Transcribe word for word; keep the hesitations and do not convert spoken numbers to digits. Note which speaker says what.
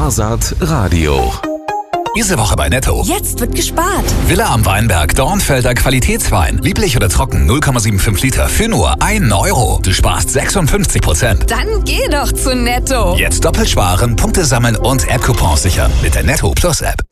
Speaker 1: Sparsat Radio.
Speaker 2: Diese Woche bei Netto.
Speaker 3: Jetzt wird gespart.
Speaker 2: Villa am Weinberg, Dornfelder Qualitätswein. Lieblich oder trocken, null Komma fünfundsiebzig Liter für nur einen Euro. Du sparst sechsundfünfzig Prozent.
Speaker 3: Dann geh doch zu Netto.
Speaker 2: Jetzt doppelt sparen, Punkte sammeln und App-Coupons sichern mit der Netto Plus App.